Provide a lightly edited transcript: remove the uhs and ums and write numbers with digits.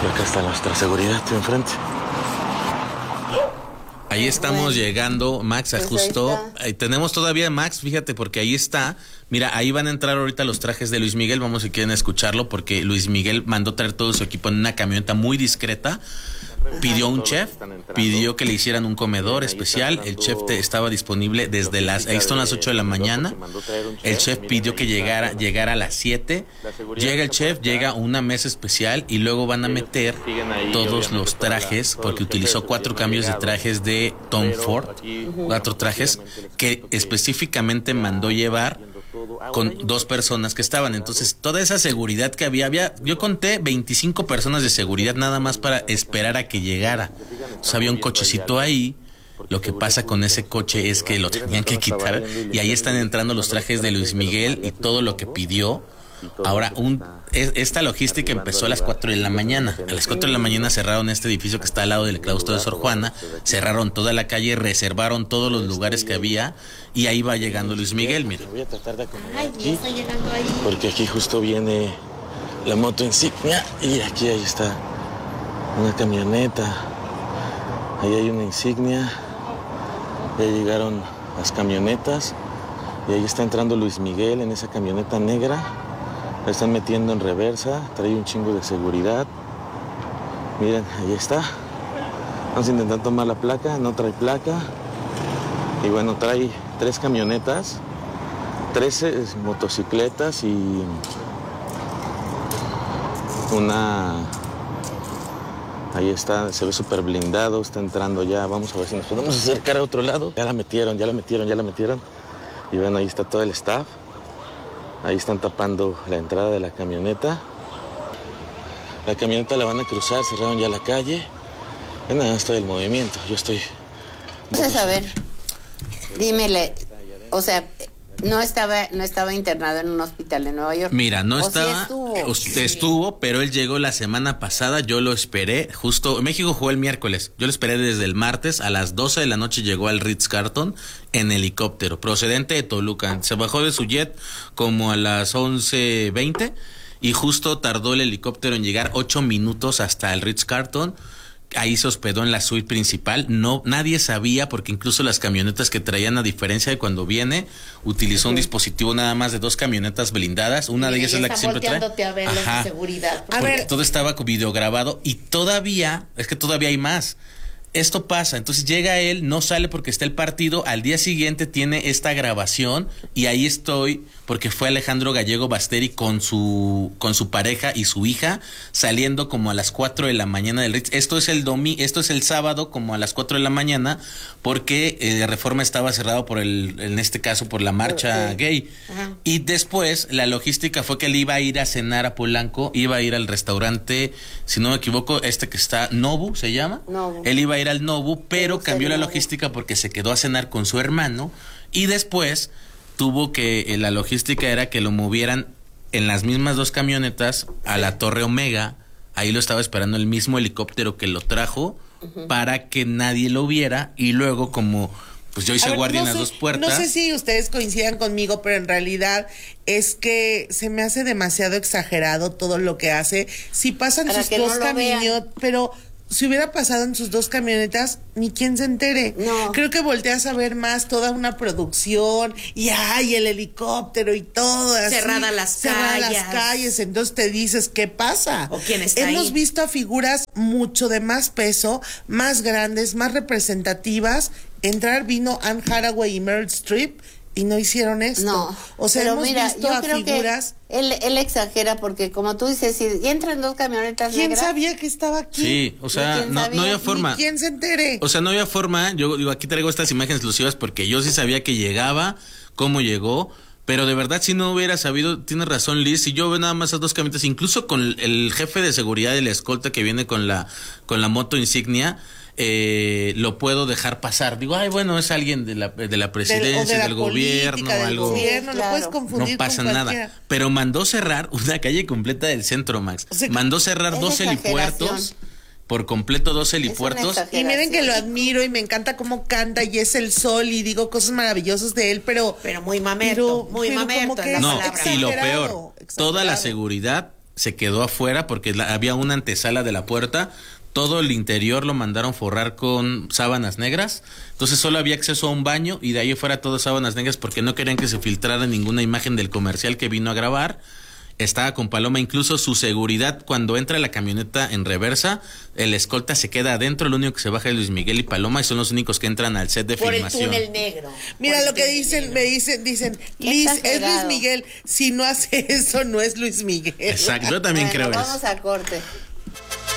Y acá está nuestra seguridad enfrente. Ahí estamos llegando, Max, a Pues justo. Tenemos todavía, Max, fíjate, porque ahí está. Mira, ahí van a entrar ahorita los trajes de Luis Miguel. Vamos si quieren escucharlo, porque Luis Miguel mandó traer todo su equipo en una camioneta muy discreta. Pidió un chef, pidió que le hicieran un comedor especial. El chef estaba disponible desde ahí son las 8 de la mañana. El chef pidió que llegara a las 7. Llega el chef, llega una mesa especial y luego van a meter todos los trajes, porque utilizó 4 cambios de trajes de Tom Ford, 4 trajes que específicamente mandó llevar con 2 personas que estaban. Entonces, toda esa seguridad que había, yo conté 25 personas de seguridad nada más para esperar a que llegara. Entonces, había un cochecito ahí. Lo que pasa con ese coche es que lo tenían que quitar y ahí están entrando los trajes de Luis Miguel y todo lo que pidió. Ahora, esta logística empezó a las 4 de la mañana. A las 4 de la mañana cerraron este edificio que está al lado del claustro de Sor Juana, cerraron toda la calle, reservaron todos los lugares que había y ahí va llegando Luis Miguel, mira. Voy a tratar de acomodar aquí, porque aquí justo viene la moto insignia y aquí ahí está una camioneta. Ahí hay una insignia. Ya llegaron las camionetas y ahí está entrando Luis Miguel en esa camioneta negra. La están metiendo en reversa, trae un chingo de seguridad. Miren, ahí está. Vamos a intentar tomar la placa, no trae placa. Y bueno, trae 3 camionetas, 13 motocicletas y una... Ahí está, se ve súper blindado, está entrando ya. Vamos a ver si nos podemos acercar a otro lado. Ya la metieron. Y bueno, ahí está todo el staff. Ahí están tapando la entrada de la camioneta. La camioneta la van a cruzar, cerraron ya la calle. Nada, estoy el movimiento, yo estoy... Entonces, a ver, dímele, o sea, no estaba internado en un hospital de Nueva York. Mira, no estaba, sí estuvo, pero él llegó la semana pasada, yo lo esperé, justo, México jugó el miércoles, yo lo esperé desde el martes, a las 12 de la noche llegó al Ritz-Carlton en helicóptero, procedente de Toluca, se bajó de su jet como a las 11:20 y justo tardó el helicóptero en llegar 8 minutos hasta el Ritz-Carlton. Ahí se hospedó en la suite principal. No, nadie sabía, porque incluso las camionetas que traían, a diferencia de cuando viene, utilizó un dispositivo nada más de 2 camionetas blindadas. Una de ellas es la que siempre trae. A ver la seguridad. Porque todo estaba videograbado y todavía hay más. Esto pasa, entonces llega él, no sale porque está el partido, al día siguiente tiene esta grabación y ahí estoy porque fue Alejandro Gallego Basteri con su pareja y su hija saliendo como a las 4 de la mañana del Ritz. Esto es el sábado como a las 4 de la mañana porque Reforma estaba cerrado en este caso por la marcha gay. Ajá. Y después la logística fue que él iba a ir a cenar a Polanco, iba a ir al restaurante, si no me equivoco, que está Nobu, ¿se llama? Nobu. Él iba a ir al Nobu, pero cambió la logística porque se quedó a cenar con su hermano y después tuvo que, la logística era que lo movieran en las mismas 2 camionetas a la Torre Omega. Ahí lo estaba esperando el mismo helicóptero que lo trajo para que nadie lo viera y luego como pues yo hice guardia en las 2 puertas. No sé si ustedes coincidan conmigo, pero en realidad es que se me hace demasiado exagerado todo lo que hace. Si pasan sus 2 caminos, pero si hubiera pasado en sus 2 camionetas, ni quien se entere. No. Creo que volteas a ver más toda una producción y el helicóptero y todo. Cerradas las calles. Entonces te dices, ¿qué pasa? ¿O quién está Hemos ahí? visto a figuras mucho de más peso, más grandes, más representativas. Vino Anne Hathaway y Meryl Streep y no hicieron esto. No, o sea, pero hemos visto a figuras. Él exagera porque, como tú dices, si entran 2 camionetas ¿Quién negras, sabía que estaba aquí? Sí, o sea, no había forma. Ni quién se entere. O sea, no había forma. Yo digo, aquí traigo estas imágenes exclusivas porque yo sí sabía que llegaba, cómo llegó. Pero de verdad, si no hubiera sabido, tienes razón, Liz, si yo veo nada más esas 2 camionetas, incluso con el jefe de seguridad de la escolta que viene con la moto insignia, lo puedo dejar pasar. Digo, bueno, es alguien de la presidencia, del gobierno, algo. Gobierno, claro. Lo puedes confundir. No pasa con nada. Pero mandó cerrar una calle completa del centro, Max. O sea, mandó cerrar 2 helipuertos. Por completo 2 helipuertos. Y miren que lo admiro y me encanta cómo canta y es el sol y digo cosas maravillosas de él, pero muy mamerto, muy mamerto. Como que no, y lo peor, toda la seguridad se quedó afuera porque había una antesala de la puerta. Todo el interior lo mandaron forrar con sábanas negras. Entonces solo había acceso a un baño y de ahí fuera todo sábanas negras porque no querían que se filtrara ninguna imagen del comercial que vino a grabar. Estaba con Paloma, incluso su seguridad cuando entra la camioneta en reversa, el escolta se queda adentro, lo único que se baja es Luis Miguel y Paloma y son los únicos que entran al set de filmación. Por el túnel negro. Mira lo que dicen, dicen, Liz, es Luis Miguel, si no hace eso no es Luis Miguel. Exacto, yo también creo eso. Vamos a corte.